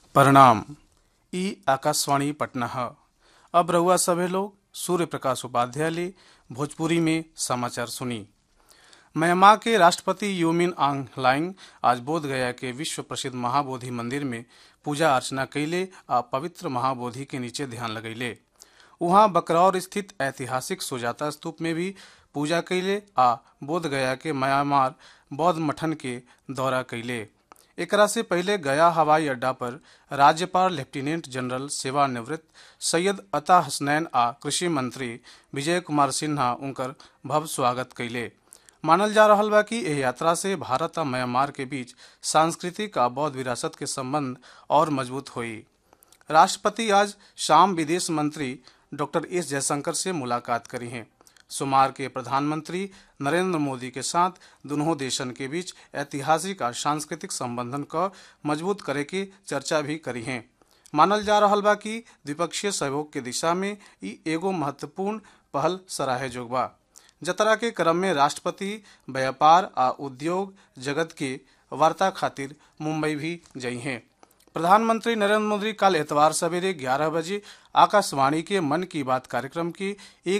प्रणाम। ई आकाशवाणी पटना है। अब रहुआ सभे लोग सूर्य प्रकाश उपाध्याय भोजपुरी में समाचार सुनी। म्यांमार के राष्ट्रपति यू मिन आंग ह्लाइंग आज बोध गया के विश्व प्रसिद्ध महाबोधि मंदिर में पूजा अर्चना कैले आ पवित्र महाबोधि के नीचे ध्यान लगैले। वहाँ बकरौर स्थित ऐतिहासिक सुजाता स्तूप में भी पूजा कैले आ बोध गया के म्यांमार बौद्ध मठन के दौरा कैले। एकरा से पहले गया हवाई अड्डा पर राज्यपाल लेफ्टिनेंट जनरल सेवानिवृत्त सैयद अता हसनैन आ कृषि मंत्री विजय कुमार सिन्हा उनकर भव्य स्वागत कैले। मानल जा रहा बा कि यह यात्रा से भारत और म्यांमार के बीच सांस्कृतिक आ बौद्ध विरासत के संबंध और मजबूत हुई। राष्ट्रपति आज शाम विदेश मंत्री डॉक्टर एस जयशंकर से मुलाकात करी हैं। सोमवार के प्रधानमंत्री नरेंद्र मोदी के साथ दोनों देशन के बीच ऐतिहासिक और सांस्कृतिक संबंधन का मजबूत करे की चर्चा भी करी है। मानल जा रहा बा कि द्विपक्षीय सहयोग के दिशा में ई एगो महत्वपूर्ण पहल सराहे जोग बा। जतरा के क्रम में राष्ट्रपति व्यापार आ उद्योग जगत के वार्ता खातिर मुंबई भी गई हैं। प्रधानमंत्री नरेंद्र मोदी कल एतवार सवेरे 11 बजे आकाशवाणी के मन की बात कार्यक्रम की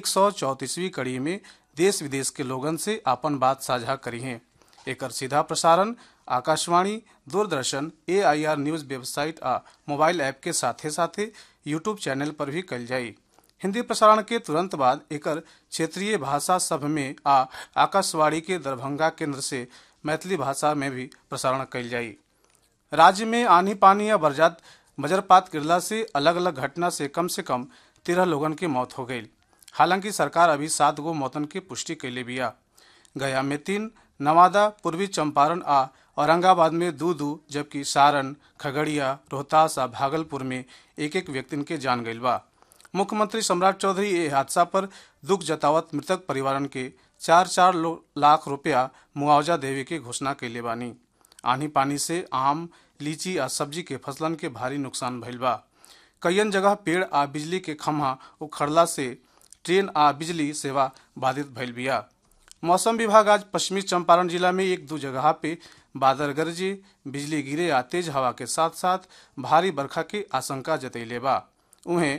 134वीं कड़ी में देश विदेश के लोगन से अपन बात साझा करी हैं। एकर सीधा प्रसारण Akashvani, Doordarshan, AIR news website आ मोबाइल ऐप के साथे साथे यूट्यूब चैनल पर भी कल जाई। हिंदी प्रसारण के तुरंत बाद एकर क्षेत्रीय भाषा सब में आ आकाशवाणी के दरभंगा केंद्र से मैथिली भाषा में भी प्रसारण कल जाई। राज्य में आंधी पानी या वज्रपात गिरला से अलग अलग घटना से कम 13 लोगन की मौत हो गई। हालांकि सरकार अभी 7 गो मौतन की पुष्टि कैले बिया। गया में 3, नवादा, पूर्वी चंपारण आ औरंगाबाद में 2, जबकि सारण, खगड़िया, रोहतास आ भागलपुर में 1 व्यक्ति के जान गईल बा। मुख्यमंत्री सम्राट चौधरी ये हादसा पर दुख जतावत मृतक परिवारन के 4 लाख रुपया मुआवजा देवे के घोषणा कैले बानी। आंधी पानी से आम, लीची आ सब्जी के फसलन के भारी नुकसान भइल बा। कईयन जगह पेड़ आ बिजली के खंभा उखड़ला से ट्रेन आ बिजली सेवा बाधित भइल बिया। मौसम विभाग आज पश्चिमी चंपारण जिला में 1-2 जगह पे बादल गरजे, बिजली गिरे आ तेज हवा के साथ साथ भारी बरखा की आशंका जतैले बा। उहें